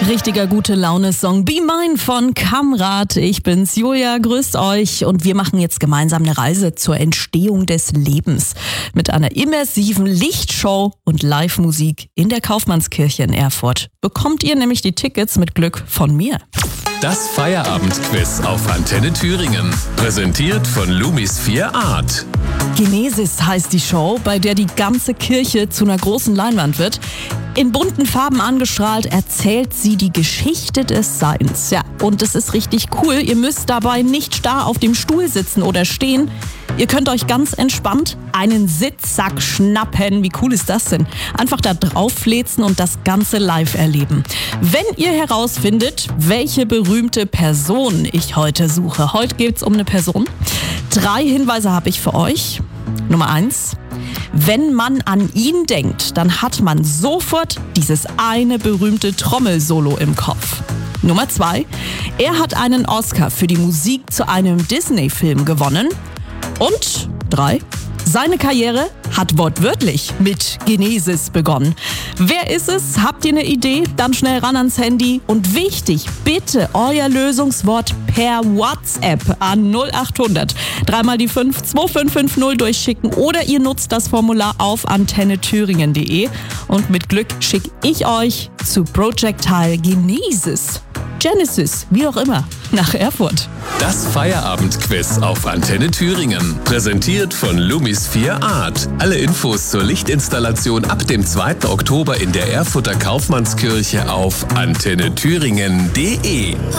Richtiger gute Laune-Song Be Mine von Kamrat. Ich bin's, Julia, grüßt euch und wir machen jetzt gemeinsam eine Reise zur Entstehung des Lebens mit einer immersiven Lichtshow und Live-Musik in der Kaufmannskirche in Erfurt. Bekommt ihr nämlich die Tickets mit Glück von mir. Das Feierabendquiz auf Antenne Thüringen. Präsentiert von Lumis 4 Art. Genesis heißt die Show, bei der die ganze Kirche zu einer großen Leinwand wird. In bunten Farben angestrahlt erzählt sie die Geschichte des Seins. Ja, und das ist richtig cool. Ihr müsst dabei nicht starr auf dem Stuhl sitzen oder stehen. Ihr könnt euch ganz entspannt einen Sitzsack schnappen. Wie cool ist das denn? Einfach da drauf fläzen und das Ganze live erleben. Wenn ihr herausfindet, welche berühmte Person ich heute suche. Heute geht's um eine Person. 3 Hinweise habe ich für euch. Nummer 1. Wenn man an ihn denkt, dann hat man sofort dieses eine berühmte Trommelsolo im Kopf. Nummer 2. Er hat einen Oscar für die Musik zu einem Disney-Film gewonnen. Und 3. Seine Karriere hat wortwörtlich mit Genesis begonnen. Wer ist es? Habt ihr eine Idee? Dann schnell ran ans Handy. Und wichtig, bitte euer Lösungswort per WhatsApp an 0800 3 mal die 5 2550 durchschicken oder ihr nutzt das Formular auf antennethüringen.de und mit Glück schicke ich euch zu Projectile Genesis, wie auch immer, nach Erfurt. Das Feierabendquiz auf Antenne Thüringen. Präsentiert von Lumis 4 Art. Alle Infos zur Lichtinstallation ab dem 2. Oktober in der Erfurter Kaufmannskirche auf antennethüringen.de.